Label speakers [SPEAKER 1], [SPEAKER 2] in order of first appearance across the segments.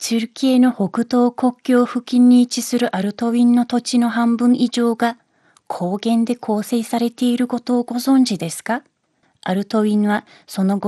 [SPEAKER 1] チュルキエの北東国境付近に位置するアルトウィンの土地の半分以上が高原で構成されていることをご存知ですか？アルトウィンはその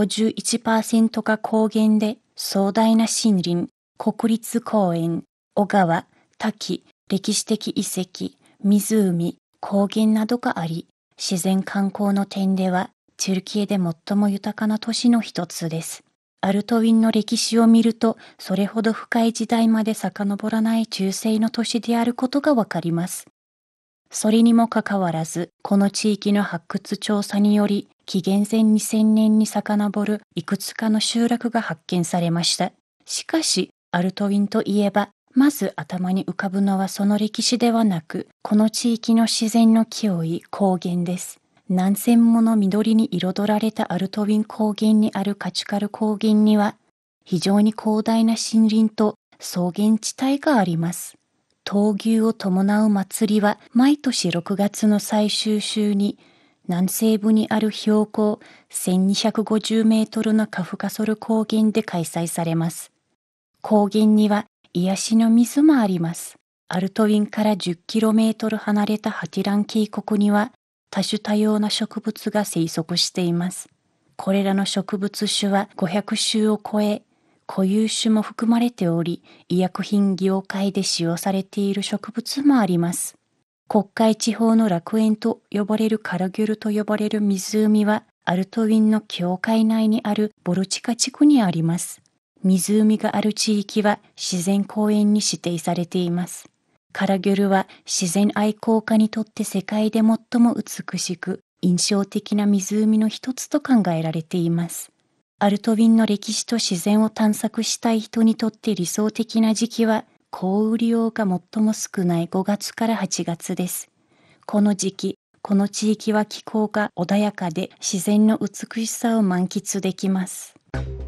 [SPEAKER 1] 51% が高原で、壮大な森林、国立公園、小川、滝、歴史的遺跡、湖、高原などがあり、自然観光の点ではチュルキエで最も豊かな都市の一つです。アルトウィンの歴史を見ると、それほど深い時代まで遡らない中世の都市であることがわかります。それにもかかわらず、この地域の発掘調査により、紀元前2000年に遡るいくつかの集落が発見されました。しかし、アルトウィンといえば、まず頭に浮かぶのはその歴史ではなく、この地域の自然の脅威、高原です。何千もの緑に彩られたアルトウィン高原にあるカチュカル高原には、非常に広大な森林と草原地帯があります。闘牛を伴う祭りは毎年6月の最終週に南西部にある標高1250メートルのカフカソル高原で開催されます。高原には癒しの水もあります。アルトウィンから10キロメートル離れたハティラン渓谷には多種多様な植物が生息しています。これらの植物種は500種を超え、固有種も含まれており、医薬品業界で使用されている植物もあります。黒海地方の楽園と呼ばれるカラギュルと呼ばれる湖は、アルトウィンの境界内にあるボルチカ地区にあります。湖がある地域は自然公園に指定されています。カラギュルは自然愛好家にとって世界で最も美しく印象的な湖の一つと考えられています。アルトウィンの歴史と自然を探索したい人にとって理想的な時期は、降雨量が最も少ない5月から8月です。この時期、この地域は気候が穏やかで自然の美しさを満喫できます。